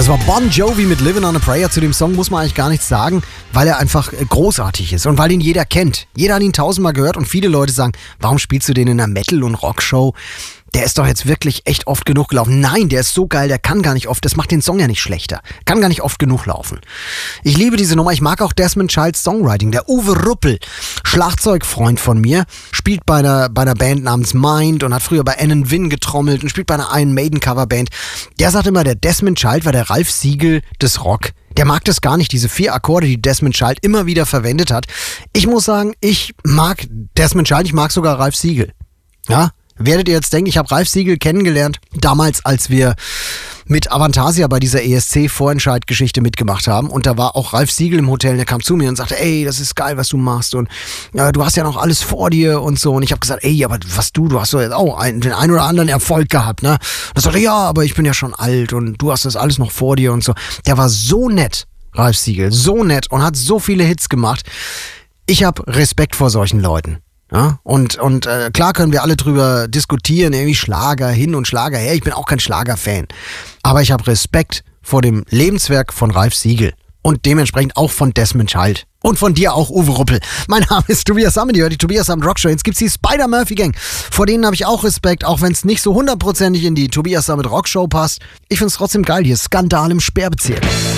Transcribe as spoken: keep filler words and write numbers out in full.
Das war Bon Jovi mit Living on a Prayer. Zu dem Song muss man eigentlich gar nichts sagen, weil er einfach großartig ist und weil ihn jeder kennt. Jeder hat ihn tausendmal gehört und viele Leute sagen, warum spielst du den in einer Metal- und Rockshow? Der ist doch jetzt wirklich echt oft genug gelaufen. Nein, der ist so geil, der kann gar nicht oft. Das macht den Song ja nicht schlechter. Kann gar nicht oft genug laufen. Ich liebe diese Nummer. Ich mag auch Desmond Childs Songwriting. Der Uwe Ruppel, Schlagzeugfreund von mir, spielt bei einer, bei einer Band namens Mind und hat früher bei Anon Wynn getrommelt und spielt bei einer Iron Maiden Coverband. Der sagt immer, der Desmond Child war der Ralf Siegel des Rock. Der mag das gar nicht, diese vier Akkorde, die Desmond Child immer wieder verwendet hat. Ich muss sagen, ich mag Desmond Child, ich mag sogar Ralf Siegel. Ja? Werdet ihr jetzt denken, ich habe Ralf Siegel kennengelernt, damals, als wir mit Avantasia bei dieser E S C-Vorentscheid-Geschichte mitgemacht haben. Und da war auch Ralf Siegel im Hotel und der kam zu mir und sagte, ey, das ist geil, was du machst und äh, du hast ja noch alles vor dir und so. Und ich habe gesagt, ey, aber was du, du hast doch jetzt auch ein, den einen oder anderen Erfolg gehabt, ne? Und er sagte, ja, aber ich bin ja schon alt und du hast das alles noch vor dir und so. Der war so nett, Ralf Siegel, so nett und hat so viele Hits gemacht. Ich habe Respekt vor solchen Leuten. Ja, und und äh, klar können wir alle drüber diskutieren, irgendwie Schlager hin und Schlager her. Ich bin auch kein Schlagerfan. Aber ich habe Respekt vor dem Lebenswerk von Ralf Siegel. Und dementsprechend auch von Desmond Child. Und von dir auch, Uwe Ruppel. Mein Name ist Tobias Sammet, ihr hört die Tobias Sammet Rockshow. Jetzt gibt's die Spider-Murphy-Gang. Vor denen habe ich auch Respekt, auch wenn es nicht so hundertprozentig in die Tobias Sammet Rockshow passt. Ich find's trotzdem geil, hier Skandal im Sperrbezirk.